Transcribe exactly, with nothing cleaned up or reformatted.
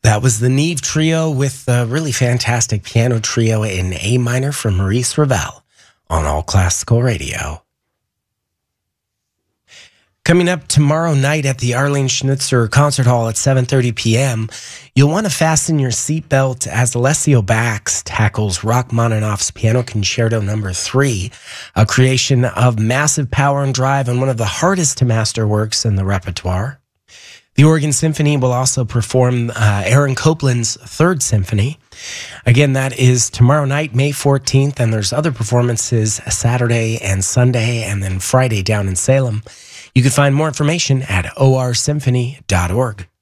That was the Neve Trio with a really fantastic piano trio in A minor from Maurice Ravel on All Classical Radio. Coming up tomorrow night at the Arlene Schnitzer Concert Hall at seven thirty p.m., you'll want to fasten your seatbelt as Alessio Bax tackles Rachmaninoff's Piano Concerto Number three, a creation of massive power and drive and one of the hardest to master works in the repertoire. The Oregon Symphony will also perform uh, Aaron Copland's Third Symphony. Again, that is tomorrow night, May fourteenth, and there's other performances Saturday and Sunday, and then Friday down in Salem. You can find more information at o r symphony dot org.